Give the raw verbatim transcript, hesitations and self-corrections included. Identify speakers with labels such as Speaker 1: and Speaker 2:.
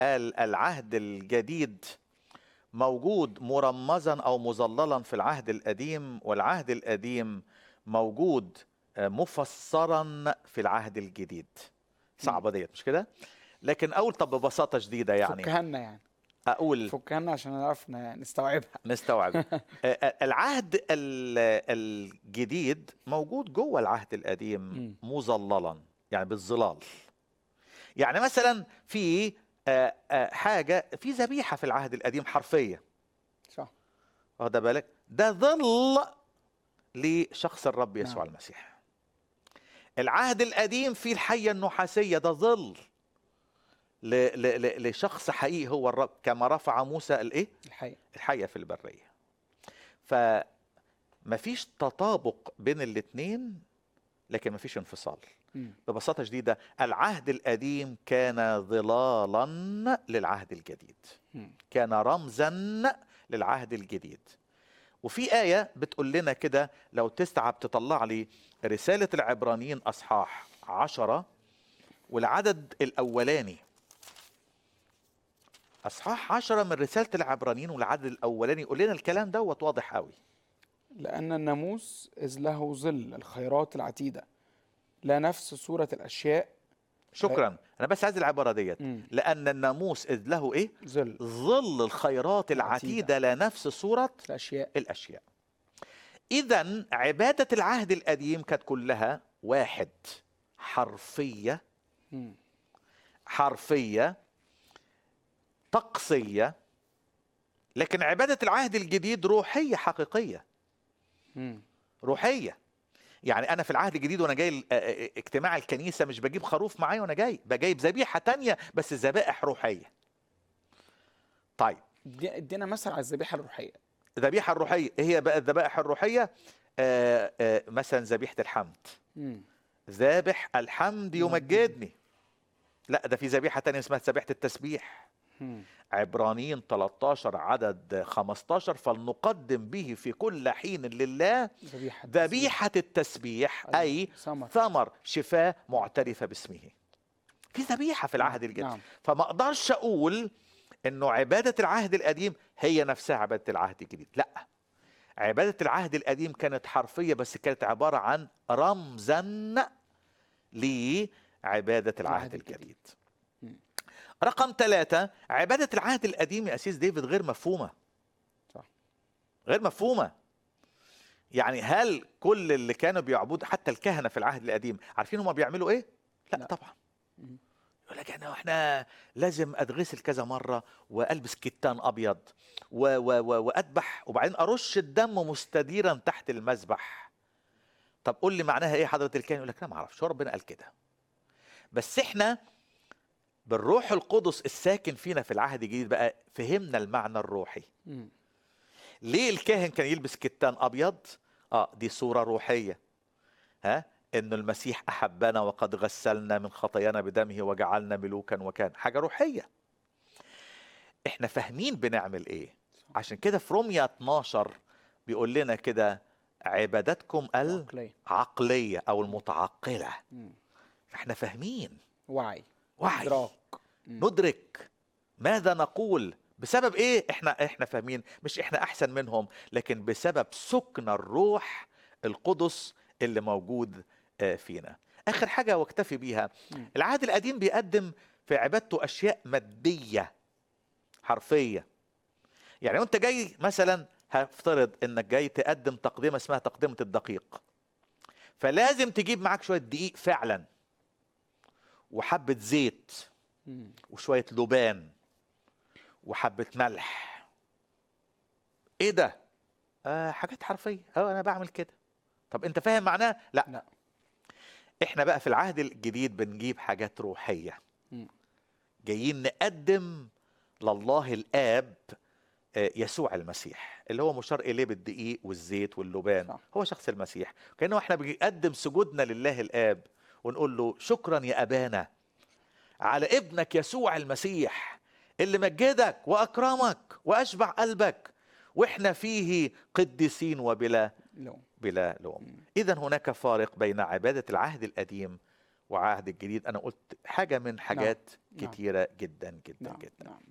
Speaker 1: قال العهد الجديد موجود مرمزا أو مظللا في العهد القديم، والعهد القديم موجود مفسرا في العهد الجديد. صعبة ديت مش كده؟ لكن أقول طب ببساطة شديدة يعني
Speaker 2: فكها لنا يعني
Speaker 1: أقول
Speaker 2: فكها لنا عشان نعرف ن- نستوعبها.
Speaker 1: نستوعب. العهد ال- الجديد موجود جوه العهد القديم
Speaker 2: مم.
Speaker 1: مظللا، يعني بالظلال. يعني مثلا في آه، آه، حاجة في ذبيحة في العهد القديم حرفية،
Speaker 2: صح.
Speaker 1: واخد بالك؟ ده ظل لشخص الرب يسوع
Speaker 2: نعم.
Speaker 1: المسيح. العهد القديم فيه الحية النحاسية، ده ظل ل- ل- ل- لشخص حقيقي هو الرب، كما رفع موسى الايه؟
Speaker 2: الحقيقة.
Speaker 1: الحية في البرية. فمفيش تطابق بين الاثنين، لكن مفيش انفصال.
Speaker 2: مم.
Speaker 1: ببساطة شديدة العهد القديم كان ظلالا للعهد الجديد،
Speaker 2: مم.
Speaker 1: كان رمزا للعهد الجديد. وفي آية بتقول لنا كده، لو تستعب تطلع لي رسالة العبرانيين أصحاح عشرة والعدد الأولاني. أصحاح عشرة من رسالة العبرانيين والعدد الأولاني يقول لنا الكلام دوت واضح قوي.
Speaker 2: لأن الناموس إذ له ظل الخيرات العتيدة لا نفس صورة الأشياء.
Speaker 1: شكرا، أنا بس عايز العبارة ديت.
Speaker 2: مم.
Speaker 1: لأن الناموس إذ له إيه؟
Speaker 2: ظل
Speaker 1: ظل الخيرات
Speaker 2: العتيدة.
Speaker 1: العتيدة لا نفس صورة
Speaker 2: الأشياء.
Speaker 1: الأشياء. إذن عبادة العهد القديم كانت كلها واحد، حرفية،
Speaker 2: مم.
Speaker 1: حرفية طقسية. لكن عبادة العهد الجديد روحية حقيقية،
Speaker 2: مم.
Speaker 1: روحية. يعني أنا في العهد الجديد وأنا جاي ال- آه، آه، اجتماع الكنيسة مش بجيب خروف معايا وأنا جاي، بجيب ذبيحة تانية بس ذبائح روحية. طيب
Speaker 2: دي- ادينا مثل على الذبيحة الروحية.
Speaker 1: الذبيحة الروحية إيه هي بقى؟ الذبائح الروحية آه، آه، مثلا ذبيحة الحمد،
Speaker 2: مم.
Speaker 1: ذابح الحمد يمجدني. لا ده في ذبيحة تانية اسمها ذبيحة التسبيح.
Speaker 2: مم.
Speaker 1: عبرانيين ثلاثة عشر عدد خمسة عشر فلنقدم به في كل حين لله
Speaker 2: ذبيحة
Speaker 1: ذبيحة التسبيح
Speaker 2: أيوة.
Speaker 1: أي
Speaker 2: ثمر.
Speaker 1: ثمر شفاء معترفة باسمه. في ذبيحة في العهد الجديد.
Speaker 2: نعم.
Speaker 1: فما أقدرش أقول إنه عبادة العهد القديم هي نفسها عبادة العهد الجديد، لا. عبادة العهد القديم كانت حرفية بس كانت عبارة عن رمزا لعبادة العهد الجديد.
Speaker 2: مم.
Speaker 1: رقم ثلاثة، عبادة العهد القديم يا أسيس ديفيد غير مفهومة.
Speaker 2: صح.
Speaker 1: غير مفهومة. يعني هل كل اللي كانوا بيعبدوا حتى الكهنة في العهد القديم عارفين هم بيعملوا ايه؟ لا, لا.
Speaker 2: لا.
Speaker 1: طبعا.
Speaker 2: مم.
Speaker 1: يقول لك انا احنا لازم اتغسل كذا مرة والبس كتان ابيض و و و واذبح وبعدين ارش الدم مستديرا تحت المذبح. طب قول لي معناها ايه حضرة الكاهن؟ يقول لك انا ما اعرفش، هو ربنا قال كده. بس احنا بالروح القدس الساكن فينا في العهد الجديد بقى فهمنا المعنى الروحي.
Speaker 2: مم.
Speaker 1: ليه الكاهن كان يلبس كتان ابيض؟ اه دي صورة روحية، ها، ان المسيح احبنا وقد غسلنا من خطايانا بدمه وجعلنا ملوكا، وكان حاجة روحية. احنا فاهمين بنعمل ايه. عشان كده في رومية اتناشر بيقول لنا كده عبادتكم
Speaker 2: العقلية.
Speaker 1: العقلية او المتعقلة.
Speaker 2: مم.
Speaker 1: فاحنا فاهمين،
Speaker 2: وعي.
Speaker 1: وعي،
Speaker 2: إدراك. مم.
Speaker 1: ندرك ماذا نقول. بسبب ايه احنا احنا فاهمين؟ مش احنا احسن منهم، لكن بسبب سكن الروح القدس اللي موجود آه، فينا. اخر حاجة واكتفي بيها،
Speaker 2: مم.
Speaker 1: العهد القديم بيقدم في عبادته اشياء مادية حرفية. يعني وانت جاي مثلا هفترض انك جاي تقدم تقدمة اسمها تقدمة الدقيق، فلازم تجيب معاك شوية دقيق فعلا وحبة زيت
Speaker 2: مم.
Speaker 1: وشوية لبان وحبة ملح. ايه ده؟ آه حاجات حرفية، اه انا بعمل كده. طب انت فاهم معناه؟ لا.
Speaker 2: لا.
Speaker 1: احنا بقى في العهد الجديد بنجيب حاجات روحية.
Speaker 2: مم.
Speaker 1: جايين نقدم لله الآب آه، يسوع المسيح اللي هو مشار إليه بالدقيق والزيت واللبان.
Speaker 2: صح.
Speaker 1: هو شخص المسيح. كأنه احنا بنقدم سجودنا لله الآب ونقول له شكرا يا أبانا على ابنك يسوع المسيح اللي مجدك وأكرمك وأشبع قلبك، وإحنا فيه قديسين وبلا
Speaker 2: لو.
Speaker 1: بلا لوم.
Speaker 2: مم.
Speaker 1: إذن هناك فارق بين عبادة العهد القديم وعهد الجديد، انا قلت حاجه من
Speaker 2: نعم
Speaker 1: حاجات
Speaker 2: نعم
Speaker 1: كتيره جدا جدا
Speaker 2: نعم
Speaker 1: جدا.
Speaker 2: نعم